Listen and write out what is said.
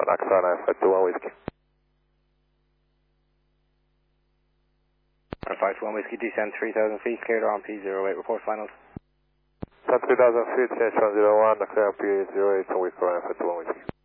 Accra 951 Whiskey. 521 Whiskey, descend 3,000 feet, cleared on P08, report finals. Descend 3,000 feet, change 101, Accra P08, and we call 951 Whiskey.